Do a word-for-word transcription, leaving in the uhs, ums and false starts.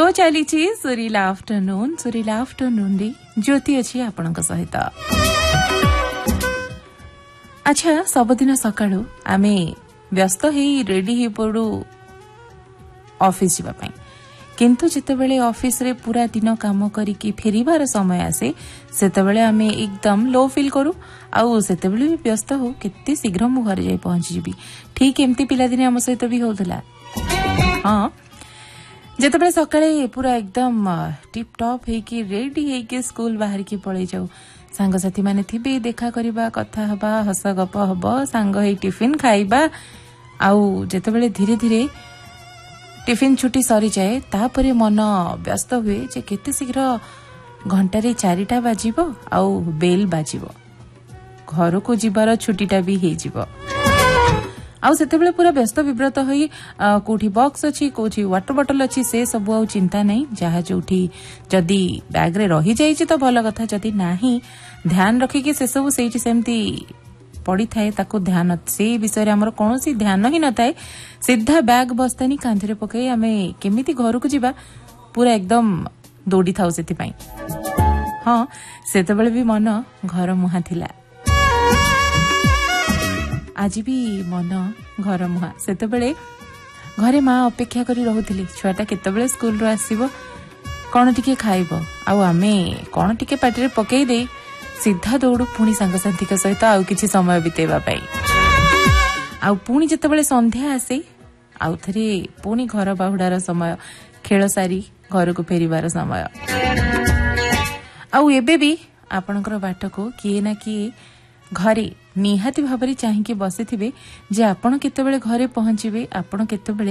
Show चली सुरीला afternoon सुरीला आफ्टरनून रे ज्योति अच्छी आपण सहित। अच्छा सबुदिन सकाळू आमे व्यस्त ही रेडी ही पड़ू ऑफिस जीवा पई, किंतु जितेबले ऑफिस रे पूरा दिन काम करिकी फेरिबार समय आसे सेतेबले आमे एकदम लो फील करू आउ सेतेबले भी व्यस्त हो केते शीघ्र मु घर जाई पहुंची जीबी। ठीक एमती पिला दिन हम सहित भी होतला। हां जेतेबले सकाळे पूरा एकदम टिप टॉप हे की रेडी हे की स्कूल बाहर की पळै जाऊ, सांग साथी माने थिबे देखा करबा कथा हबा हस गप हबो सांग हे टिफिन खाइबा आउ जेतेबले धीरे धीरे टिफिन छुट्टी सरी जाए तापरे मन व्यस्त हुए जे केते शीघ्र घंटारे चारिटा बाजिबो आउ बेल बाजिबो घर को जीवार छुट्टीटा भी हे जिवो। आउ सेतेबेले पूरा व्यस्त विव्रत होई कोठी बॉक्स अछि कोठी वाटर बॉटल अछि से सब आउ चिंता नहीं, जहा जोठी जदी बैग रे रही जाई छि तो भलो कथा, जदी नाही ध्यान रखी कि से सब सेठी सेमती पड़ी थाए ताको ध्यान से विषय हमर कोनोसी ध्यान ही न थाए, सीधा बैग बस्तानी कांधरे पकई आमे केमिति घर को जीवा पूरा एकदम दौड़ी थाउ सेति पई। हां सेतेबेले भी मन घर मुहा थिला, आज भी मन घर मुहा। सेतेबेले घरे माँ अपेक्षा करी रहुथिले छुआटा केतेबेले स्कूल रो आसीबो कोन टिके खाइबो आउ आमे कोन टिके पाटिरे पकई दे सीधा दौड़ू पुणी सांगसाथी सहित आउ किछि समय बितेबा पाई। आउ पुणी जेतेबेले संध्या आसे आउ थरे पुणी घर बाहुडार समय खेल सारी घर को फेरिबार समय। आउ एबे भी आपणकर बाट को किए ना किए घरे निहाती भाबरे चाहिके बसिथिबे जे आपण केतेबेले घरे पहुंचीबे, आपण केतेबेले